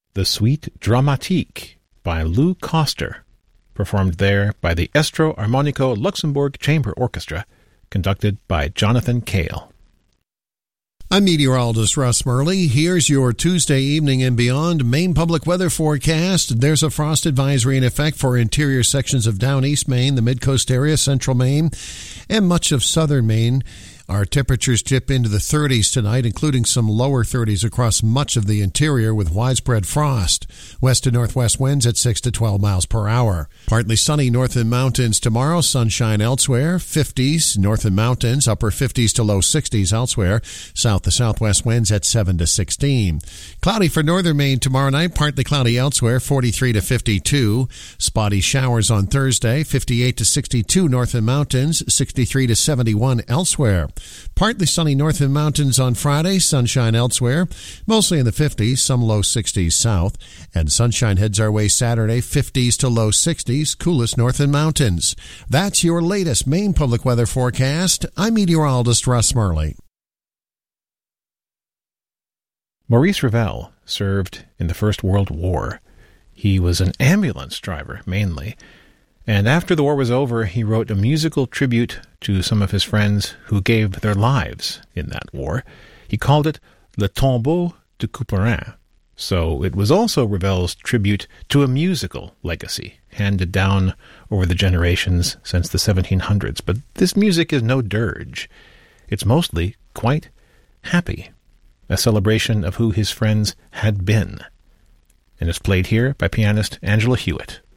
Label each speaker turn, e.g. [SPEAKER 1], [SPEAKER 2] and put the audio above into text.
[SPEAKER 1] The Suite Dramatique by Lou Koster, performed there by the Estro Armonico Luxembourg Chamber Orchestra, conducted by Jonathan Cale.
[SPEAKER 2] I'm meteorologist Russ Murley. Here's your Tuesday evening and beyond Maine public weather forecast. There's a frost advisory in effect for interior sections of down East Maine, the mid-coast area, central Maine, and much of southern Maine. Our temperatures dip into the 30s tonight, including some lower 30s across much of the interior with widespread frost. West to northwest winds at 6 to 12 miles per hour. Partly sunny north and mountains tomorrow, sunshine elsewhere, 50s north and mountains, upper 50s to low 60s elsewhere. South to southwest winds at 7 to 16. Cloudy for northern Maine tomorrow night, partly cloudy elsewhere, 43 to 52. Spotty showers on Thursday, 58 to 62 north and mountains, 63 to 71 elsewhere. Partly sunny north and mountains on Friday, sunshine elsewhere, mostly in the 50s, some low 60s south, and sunshine heads our way Saturday, 50s to low 60s, coolest north and mountains. That's your latest Maine public weather forecast. I'm meteorologist Russ Murley.
[SPEAKER 1] Maurice Ravel served in the First World War. He was an ambulance driver, mainly. And after the war was over, he wrote a musical tribute to some of his friends who gave their lives in that war. He called it Le Tombeau de Couperin. So it was also Ravel's tribute to a musical legacy handed down over the generations since the 1700s. But this music is no dirge. It's mostly quite happy, a celebration of who his friends had been. And it's played here by pianist Angela Hewitt.